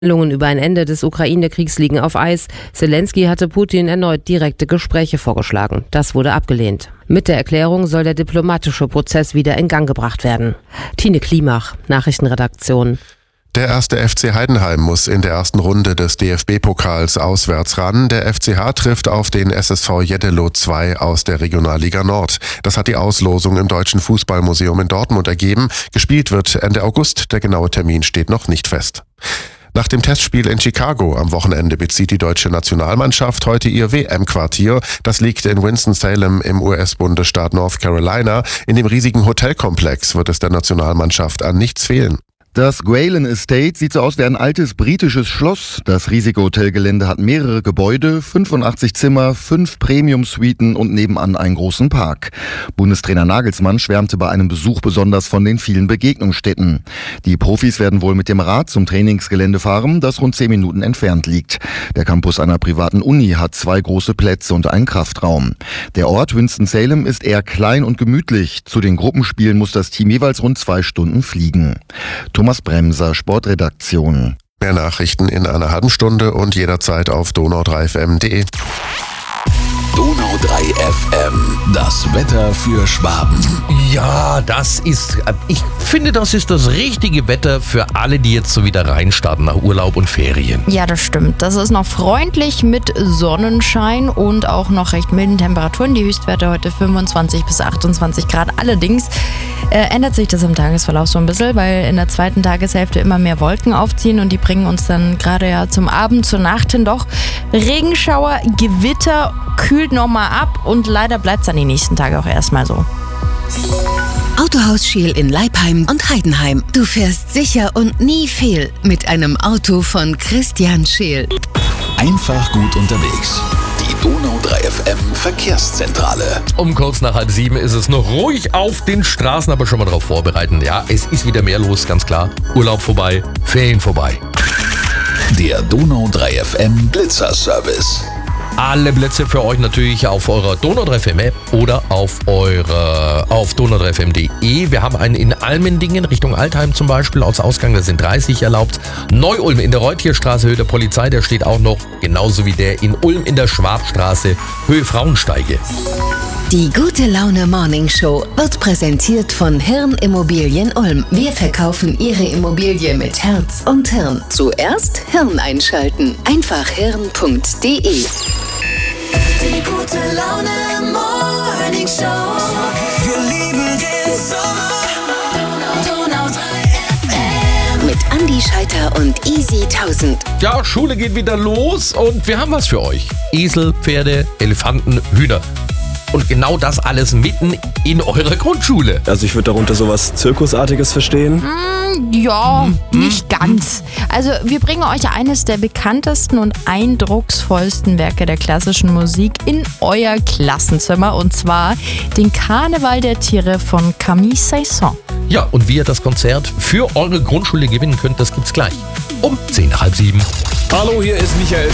Verhandlungen über ein Ende des Ukraine-Kriegs liegen auf Eis. Zelensky hatte Putin erneut direkte Gespräche vorgeschlagen. Das wurde abgelehnt. Mit der Erklärung soll der diplomatische Prozess wieder in Gang gebracht werden. Tine Klimach, Nachrichtenredaktion. Der erste FC Heidenheim muss in der ersten Runde des DFB-Pokals auswärts ran. Der FCH trifft auf den SSV Jeddelo 2 aus der Regionalliga Nord. Das hat die Auslosung im Deutschen Fußballmuseum in Dortmund ergeben. Gespielt wird Ende August. Der genaue Termin steht noch nicht fest. Nach dem Testspiel in Chicago am Wochenende bezieht die deutsche Nationalmannschaft heute ihr WM-Quartier. Das liegt in Winston-Salem im US-Bundesstaat North Carolina. In dem riesigen Hotelkomplex wird es der Nationalmannschaft an nichts fehlen. Das Gwalen Estate sieht so aus wie ein altes britisches Schloss. Das riesige Hotelgelände hat mehrere Gebäude, 85 Zimmer, 5 Premium-Suiten und nebenan einen großen Park. Bundestrainer Nagelsmann schwärmte bei einem Besuch besonders von den vielen Begegnungsstätten. Die Profis werden wohl mit dem Rad zum Trainingsgelände fahren, das rund 10 Minuten entfernt liegt. Der Campus einer privaten Uni hat 2 große Plätze und einen Kraftraum. Der Ort Winston-Salem ist eher klein und gemütlich. Zu den Gruppenspielen muss das Team jeweils rund 2 Stunden fliegen. Thomas Bremser, Sportredaktion. Mehr Nachrichten in einer halben Stunde und jederzeit auf donau3fm.de. Donau 3 FM, das Wetter für Schwaben. Ja, ich finde, das ist das richtige Wetter für alle, die jetzt so wieder reinstarten nach Urlaub und Ferien. Ja, das stimmt. Das ist noch freundlich mit Sonnenschein und auch noch recht milden Temperaturen. Die Höchstwerte heute 25 bis 28 Grad. Allerdings ändert sich das im Tagesverlauf so ein bisschen, weil in der zweiten Tageshälfte immer mehr Wolken aufziehen und die bringen uns dann gerade ja zum Abend, zur Nacht hin doch Regenschauer, Gewitter, kühlt nochmal ab und leider bleibt es dann die nächsten Tage auch erstmal so. Autohaus Scheel in Leipheim und Heidenheim. Du fährst sicher und nie fehl mit einem Auto von Christian Scheel. Einfach gut unterwegs. Die Donau 3 FM Verkehrszentrale. Um kurz nach 6:30 ist es noch ruhig auf den Straßen, aber schon mal darauf vorbereiten. Ja, es ist wieder mehr los, ganz klar. Urlaub vorbei, Ferien vorbei. Der Donau 3 FM Blitzer-Service. Alle Blitze für euch natürlich auf eurer Donau 3 FM App oder auf donau3fm.de. Wir haben einen in Almendingen Richtung Altheim zum Beispiel als Ausgang, da sind 30 erlaubt. Neu-Ulm in der Reuthierstraße Höhe der Polizei, der steht auch noch, genauso wie der in Ulm in der Schwabstraße Höhe Frauensteige. Die Gute Laune Morning Show wird präsentiert von Hirn Immobilien Ulm. Wir verkaufen Ihre Immobilie mit Herz und Hirn. Zuerst Hirn einschalten. Einfach hirn.de. Die Gute Laune Morning Show. Wir lieben den Sommer. Donau 3 FM. Mit Andi Scheiter und Easy 1000. Ja, Schule geht wieder los und wir haben was für euch. Esel, Pferde, Elefanten, Hühner. Und genau das alles mitten in eurer Grundschule. Also ich würde darunter sowas Zirkusartiges verstehen. Ja, nicht ganz. Also wir bringen euch eines der bekanntesten und eindrucksvollsten Werke der klassischen Musik in euer Klassenzimmer. Und zwar den Karneval der Tiere von Camille Saint-Saëns. Ja, und wie ihr das Konzert für eure Grundschule gewinnen könnt, das gibt's gleich um 6:10. Hallo, hier ist Michael